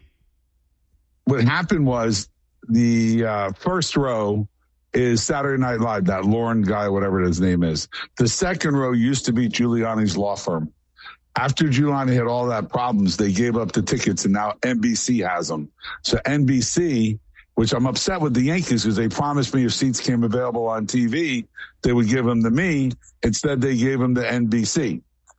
What happened was the uh, first row is Saturday Night Live, that Lauren guy, whatever his name is. The second row used to be Giuliani's law firm. After Giuliani had all that problems, they gave up the tickets, and now N B C has them. So N B C, which I'm upset with the Yankees because they promised me if seats came available on T V, they would give them to me. Instead, they gave them to N B C,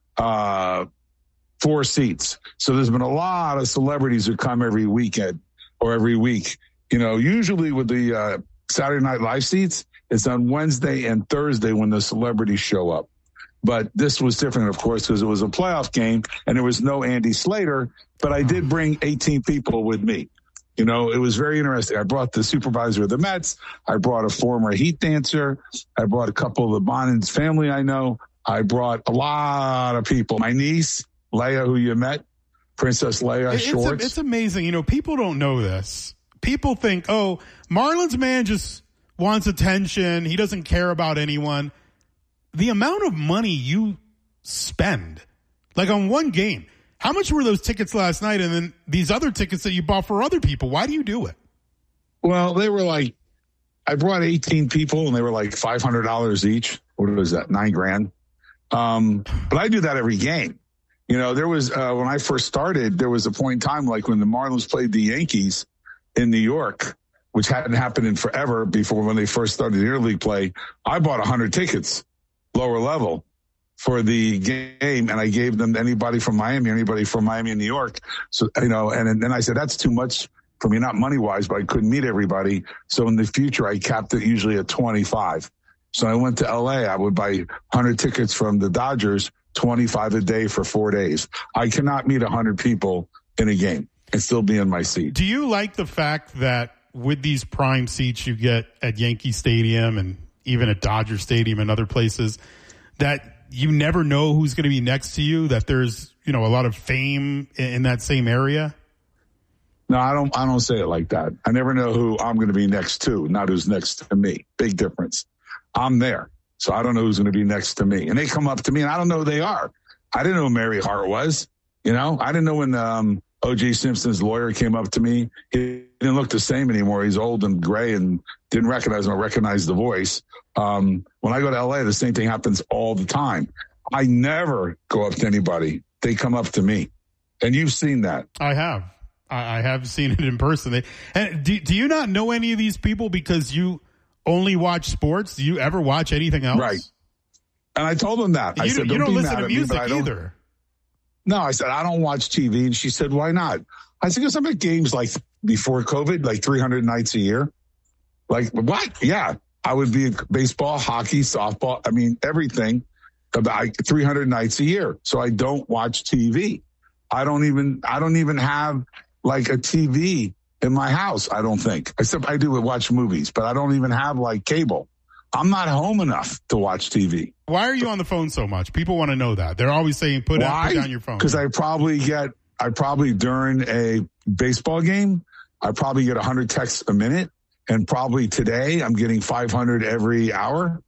uh, four seats. So there's been a lot of celebrities who come every weekend or every week. You know, usually with the uh, Saturday Night Live seats, it's on Wednesday and Thursday when the celebrities show up. But this was different, of course, because it was a playoff game and there was no Andy Slater. But I did bring eighteen people with me. You know, it was very interesting. I brought the supervisor of the Mets. I brought a former Heat dancer. I brought a couple of the Bonins family I know. I brought a lot of people. My niece, Leia, who you met, Princess Leia it's Schwartz. A, it's amazing. You know, people don't know this. People think, oh, Marlins Man just wants attention. He doesn't care about anyone. The amount of money you spend, like on one game, how much were those tickets last night? And then these other tickets that you bought for other people, why do you do it? Well, they were like, I brought eighteen people and they were like five hundred dollars each. What was that? Nine grand. Um, but I do that every game. You know, there was, uh, when I first started, there was a point in time, like when the Marlins played the Yankees in New York, which hadn't happened in forever before when they first started the interleague play. I bought a hundred tickets, lower level, for the game, and I gave them to anybody from Miami, anybody from Miami and New York. So, you know, and then I said, that's too much for me, not money-wise, but I couldn't meet everybody. So in the future, I capped it usually at twenty-five. So I went to L A. I would buy one hundred tickets from the Dodgers, twenty-five a day for four days. I cannot meet one hundred people in a game and still be in my seat. Do you like the fact that with these prime seats you get at Yankee Stadium and even at Dodger Stadium and other places, that you never know who's going to be next to you, that there's, you know, a lot of fame in, in that same area? No, I don't, I don't say it like that. I never know who I'm going to be next to, not who's next to me. Big difference. I'm there. So I don't know who's going to be next to me. And they come up to me and I don't know who they are. I didn't know who Mary Hart was. You know, I didn't know when um, O J Simpson's lawyer came up to me. He didn't look the same anymore. He's old and gray and didn't recognize him or recognize the voice. Um, when I go to L A, the same thing happens all the time. I never go up to anybody. They come up to me. And you've seen that. I have. I, I have seen it in person. They, and do, do you not know any of these people because you only watch sports? Do you ever watch anything else? Right. And I told them that. You, I said, you don't, don't be listen mad to at me, music but I don't- either. No, I said, I don't watch T V. And she said, why not? I said, because I'm at games like before COVID, like three hundred nights a year. Like, what? Yeah. I would be at baseball, hockey, softball. I mean, everything about three hundred nights a year. So I don't watch T V. I don't even, I don't even have like a T V in my house. I don't think, except I do watch movies, but I don't even have like cable. I'm not home enough to watch T V. Why are you on the phone so much? People want to know that. They're always saying, put, out, put down your phone. Because I probably get, I probably during a baseball game, I probably get one hundred texts a minute. And probably today I'm getting five hundred every hour.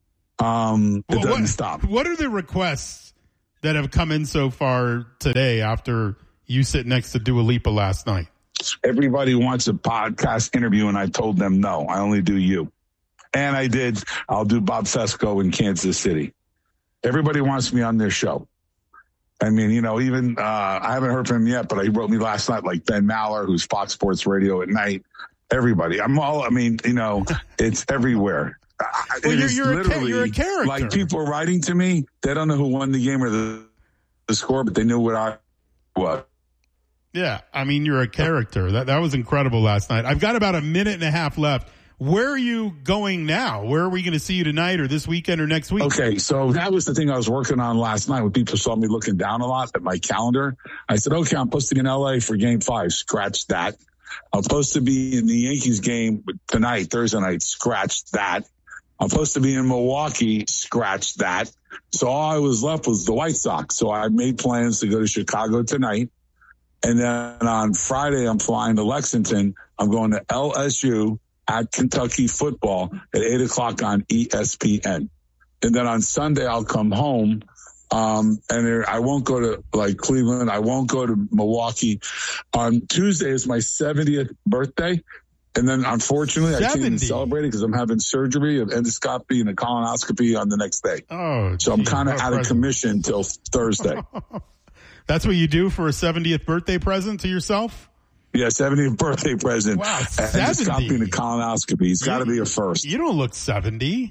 Um, it Well, doesn't what, stop. What are the requests that have come in so far today after you sit next to Dua Lipa last night? Everybody wants a podcast interview, and I told them no. I only do you. And I did. I'll do Bob Fesco in Kansas City. Everybody wants me on their show. I mean, you know, even uh, I haven't heard from him yet, but he wrote me last night, like Ben Maller, who's Fox Sports Radio at night. Everybody. I'm all, I mean, you know, it's everywhere. Well, it you're, is you're, a, literally you're a character. like people are writing to me. They don't know who won the game or the, the score, but they knew what I was. Yeah, I mean, you're a character. That that was incredible last night. I've got about a minute and a half left. Where are you going now? Where are we going to see you tonight or this weekend or next week? Okay, so that was the thing I was working on last night when people saw me looking down a lot at my calendar. I said, okay, I'm supposed to be in L A for game five. Scratch that. I'm supposed to be in the Yankees game tonight, Thursday night. Scratch that. I'm supposed to be in Milwaukee. Scratch that. So all I was left was the White Sox. So I made plans to go to Chicago tonight. And then on Friday, I'm flying to Lexington. I'm going to L S U at Kentucky football at eight o'clock on E S P N. And then on Sunday, I'll come home. Um, and there, I won't go to like Cleveland. I won't go to Milwaukee. On Tuesday is my seventieth birthday. And then unfortunately, I can't even celebrate it because I'm having surgery of endoscopy and a colonoscopy on the next day. Oh, so I'm geez, kind of what a out of present. commission till Thursday. That's what you do for a seventieth birthday present to yourself? Yeah, seventieth birthday present. Wow, endoscopy seventy. and a colonoscopy. It's got to be a first. You don't look seventy.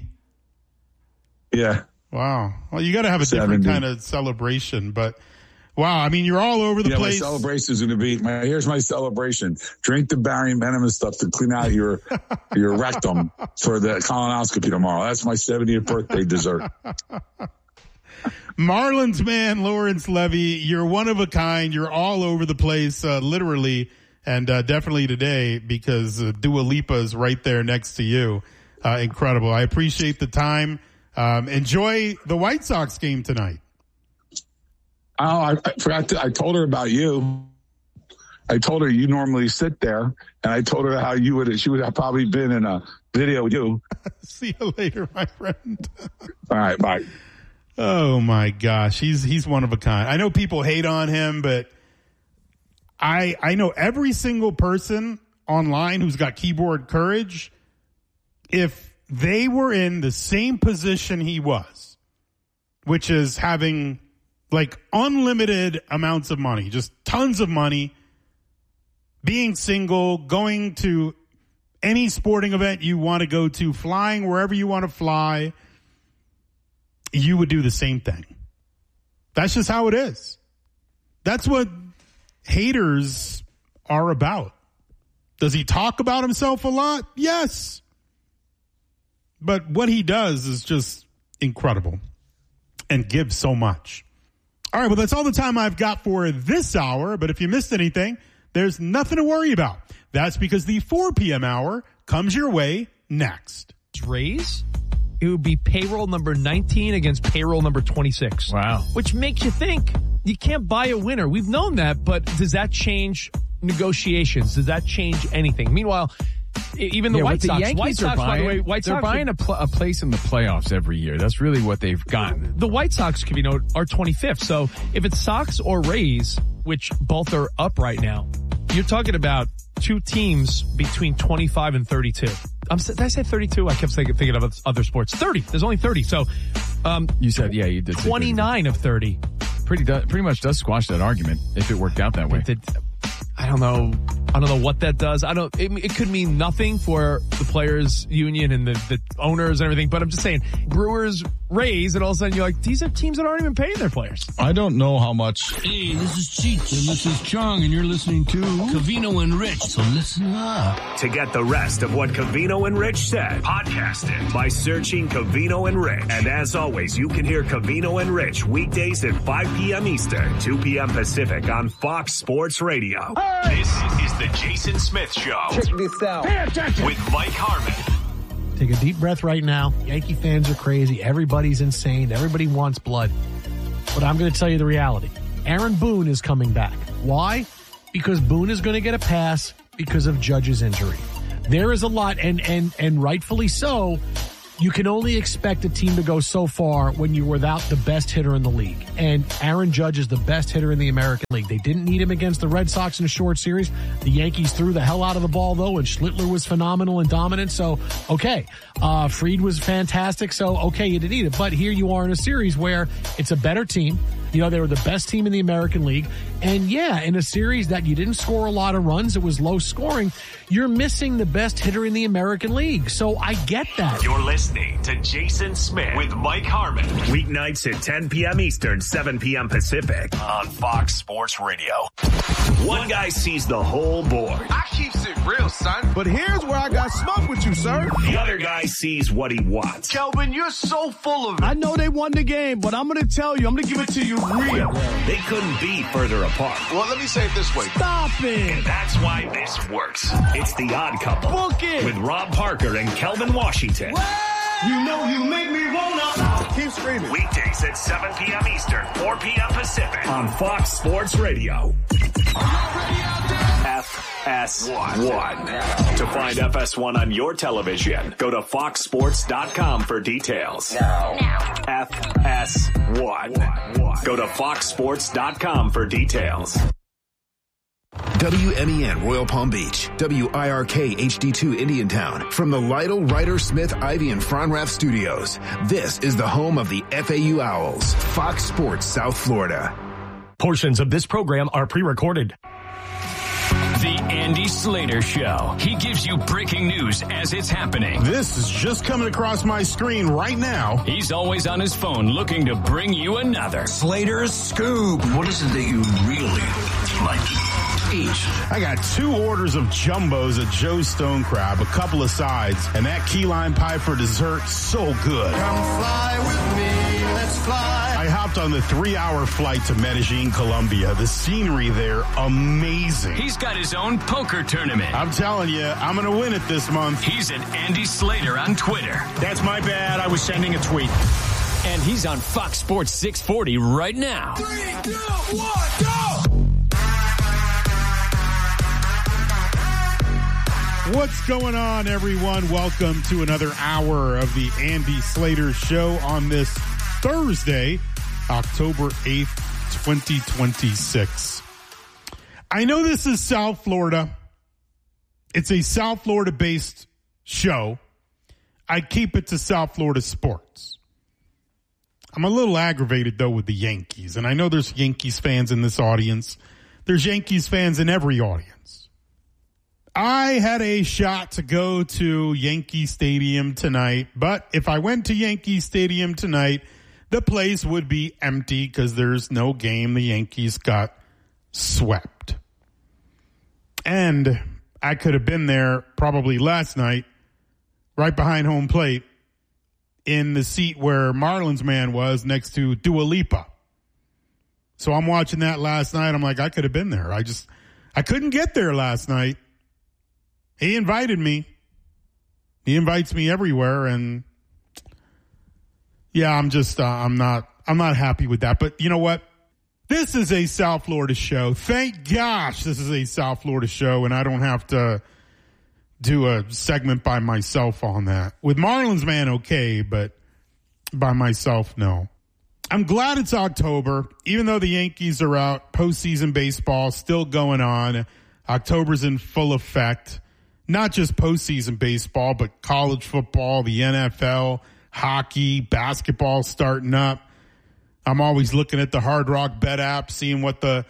Yeah. Wow. Well, you got to have a different seventy. kind of celebration, but wow. I mean, you're all over the yeah, place. my celebration is going to be, my, here's my celebration. Drink the barium venomous stuff to clean out your, your rectum for the colonoscopy tomorrow. That's my seventieth birthday dessert. Marlins man, Lawrence Levy, you're one of a kind. You're all over the place, uh, literally, and uh, definitely today because uh, Dua Lipa is right there next to you. Uh, incredible. I appreciate the time. Um, enjoy the White Sox game tonight. Oh, I, I forgot to, I told her about you. I told her you normally sit there, and I told her how you would, she would have probably been in a video with you. See you later, my friend. All right, bye. Oh my gosh, he's he's one of a kind. I know people hate on him, but I I know every single person online who's got keyboard courage. If they were in the same position he was, which is having like unlimited amounts of money, just tons of money, being single, going to any sporting event you want to go to, flying wherever you want to fly, you would do the same thing. That's just how it is. That's what haters are about. Does he talk about himself a lot? Yes. But what he does is just incredible and gives so much. All right, well, that's all the time I've got for this hour. But if you missed anything, there's nothing to worry about. That's because the four p.m. hour comes your way next. Raise? It would be payroll number nineteen against payroll number twenty-six. Wow. Which makes you think you can't buy a winner. We've known that, but does that change negotiations? Does that change anything? Meanwhile, even the yeah, White the Sox, Yankees White Sox, are buying, by the way, White they're Sox buying are, a, pl- a place in the playoffs every year. That's really what they've gotten. The White Sox, you know, are twenty-fifth. So if it's Sox or Rays, which both are up right now, you're talking about two teams between twenty-five and thirty-two. Um, did I say thirty-two? I kept thinking, thinking of other sports. thirty. There's only thirty. So, um, you said, yeah, you did. twenty-nine of thirty. Pretty, do, pretty much does squash that argument if it worked out that way. Did, I don't know. I don't know what that does. I don't, it, it could mean nothing for the players union and the, the owners and everything, but I'm just saying Brewers raise and all of a sudden you're like, these are teams that aren't even paying their players. I don't know how much. Hey, this is Cheech and this is Chong and you're listening to Covino and Rich, so listen up. To get the rest of what Covino and Rich said, podcast it by searching Covino and Rich. And as always, you can hear Covino and Rich weekdays at five p.m. Eastern, two p.m. Pacific on Fox Sports Radio. Hey! This is the Jason Smith Show. Check this out. Pay attention. With Mike Harmon. Take a deep breath right now. Yankee fans are crazy. Everybody's insane. Everybody wants blood. But I'm going to tell you the reality. Aaron Boone is coming back. Why? Because Boone is going to get a pass because of Judge's injury. There is a lot, and and and rightfully so. You can only expect a team to go so far when you're without the best hitter in the league. And Aaron Judge is the best hitter in the American League. They didn't need him against the Red Sox in a short series. The Yankees threw the hell out of the ball, though, and Schlittler was phenomenal and dominant. So, okay. Uh, Fried was fantastic. So, okay, you didn't need it. But here you are in a series where it's a better team. You know, they were the best team in the American League. And yeah, in a series that you didn't score a lot of runs, it was low scoring, you're missing the best hitter in the American League. So I get that. You're listening to Jason Smith with Mike Harmon. Weeknights at ten p.m. Eastern, seven p.m. Pacific on Fox Sports Radio. One guy sees the whole board. I keeps it real, son. But here's where I got smoke with you, sir. The other guy sees what he wants. Kelvin, you're so full of it. I know they won the game, but I'm going to tell you, I'm going to give it to you real. They couldn't be further apart. Well, let me say it this way. Stop it. And that's why this works. It's The Odd Couple. Book it. With Rob Parker and Kelvin Washington. Well, you know you make me wanna. Keep screaming. Weekdays at seven p.m. Eastern, four p.m. Pacific on Fox Sports Radio. F S one. To find F S one on your television, go to fox sports dot com for details. Now. Now. F S one. Go to fox sports dot com for details. W M E N Royal Palm Beach, W I R K H D two Indiantown. From the Lytle, Ryder, Smith, Ivy, and Fronrath studios, this is the home of the F A U Owls, Fox Sports South Florida. Portions of this program are pre-recorded. The Andy Slater Show. He gives you breaking news as it's happening. This is just coming across my screen right now. He's always on his phone looking to bring you another Slater's Scoop. What is it that you really like to eat? I got two orders of jumbos at Joe's Stone Crab, a couple of sides, and that key lime pie for dessert, so good. Come fly with me, let's fly. I hopped on the three-hour flight to Medellin, Colombia. The scenery there, amazing. He's got his own poker tournament. I'm telling you, I'm going to win it this month. He's at Andy Slater on Twitter. That's my bad. I was sending a tweet. And he's on Fox Sports six forty right now. Three, two, one, go! What's going on, everyone? Welcome to another hour of the Andy Slater Show on this Thursday, October eighth, twenty twenty-six. I know this is South Florida. It's a South Florida-based show. I keep it to South Florida sports. I'm a little aggravated, though, with the Yankees. And I know there's Yankees fans in this audience. There's Yankees fans in every audience. I had a shot to go to Yankee Stadium tonight, but if I went to Yankee Stadium tonight, the place would be empty because there's no game. The Yankees got swept. And I could have been there probably last night, right behind home plate, in the seat where Marlins man was next to Dua Lipa. So I'm watching that last night. I'm like, I could have been there. I just, I couldn't get there last night. He invited me. He invites me everywhere. And yeah, I'm just, uh, I'm not, I'm not happy with that. But you know what? This is a South Florida show. Thank gosh this is a South Florida show, and I don't have to do a segment by myself on that. With Marlins man, okay, but by myself, no. I'm glad it's October, even though the Yankees are out. Postseason baseball still going on. October's in full effect. Not just postseason baseball, but college football, the N F L, hockey, basketball starting up. I'm always looking at the Hard Rock Bet app, seeing what the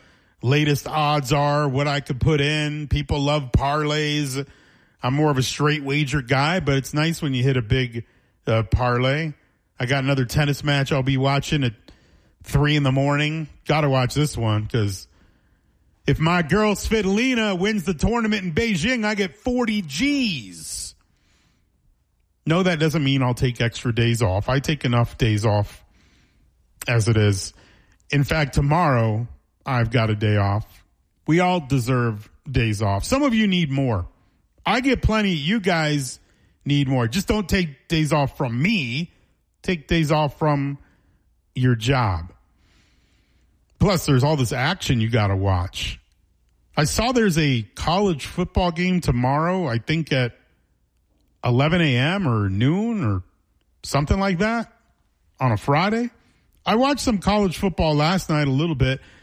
latest odds are, what I could put in. People love parlays. I'm more of a straight wager guy, but it's nice when you hit a big uh, parlay. I got another tennis match I'll be watching at three in the morning. Got to watch this one because if my girl Svitolina wins the tournament in Beijing, I get forty G's. No, that doesn't mean I'll take extra days off. I take enough days off as it is. In fact, tomorrow I've got a day off. We all deserve days off. Some of you need more. I get plenty. You guys need more. Just don't take days off from me. Take days off from your job. Plus, there's all this action you got to watch. I saw there's a college football game tomorrow, I think at eleven a.m. or noon or something like that on a Friday. I watched some college football last night a little bit.